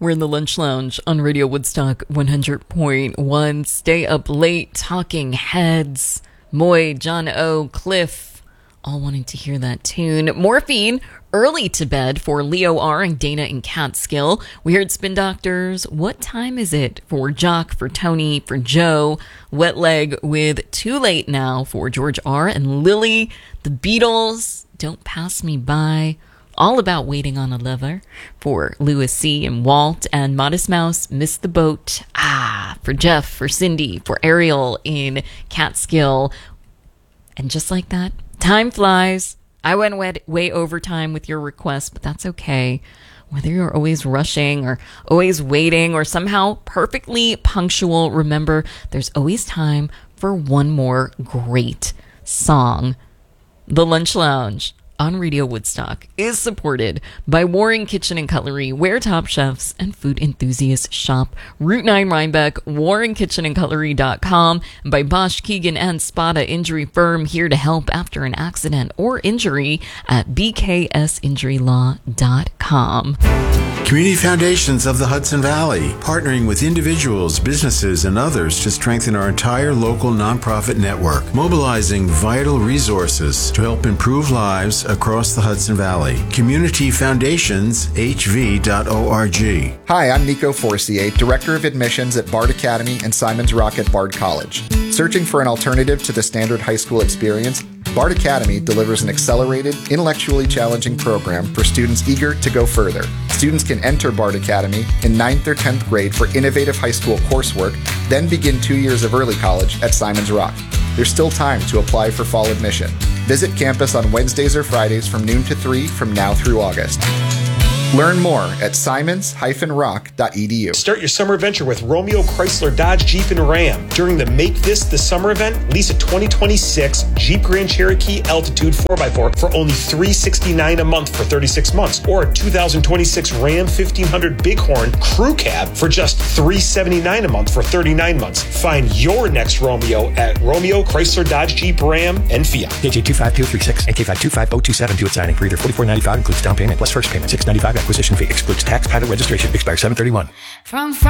We're in the Lunch Lounge on Radio Woodstock 100.1. Stay up late, Talking Heads, Moy, John O, Cliff, all wanting to hear that tune. Morphine, Early to Bed for Leo R and Dana and Catskill. We heard Spin Doctors, What Time Is It for Jock, for Tony, for Joe. Wet Leg with Too Late Now for George R and Lily. The Beatles, Don't Pass Me By. All About Waiting on a Lover for Louis C. and Walt, and Modest Mouse, Miss the Boat, for Jeff, for Cindy, for Ariel in Catskill. And just like that, time flies. I went way over time with your request, but that's okay. Whether you're always rushing or always waiting or somehow perfectly punctual, remember, there's always time for one more great song. The Lunch Lounge on Radio Woodstock is supported by Warren Kitchen and Cutlery, where top chefs and food enthusiasts shop. Route 9 Rhinebeck, warrenkitchenandcutlery.com, and by Bosch, Keegan, and Spada Injury Firm, here to help after an accident or injury at bksinjurylaw.com. Community Foundations of the Hudson Valley, partnering with individuals, businesses, and others to strengthen our entire local nonprofit network, mobilizing vital resources to help improve lives across the Hudson Valley. CommunityFoundationsHV.org. Hi, I'm Nico Forcier, Director of Admissions at Bard Academy and Simon's Rock at Bard College. Searching for an alternative to the standard high school experience? Bard Academy delivers an accelerated, intellectually challenging program for students eager to go further. Students can enter Bard Academy in 9th or 10th grade for innovative high school coursework, then begin 2 years of early college at Simon's Rock. There's still time to apply for fall admission. Visit campus on Wednesdays or Fridays from noon to 3 from now through August. Learn more at simons-rock.edu. Start your summer adventure with Romeo, Chrysler, Dodge, Jeep, and Ram. During the Make This the Summer event, lease a 2026 Jeep Grand Cherokee Altitude 4x4 for only $369 a month for 36 months, or a 2026 Ram 1500 Bighorn Crew Cab for just $379 a month for 39 months. Find your next Romeo at Romeo, Chrysler, Dodge, Jeep, Ram, and Fiat. KJ 25236 and K5250272 at signing. For either $44.95 includes down payment plus first payment $695. Acquisition fee excludes tax. Pilot registration expires 7/31. From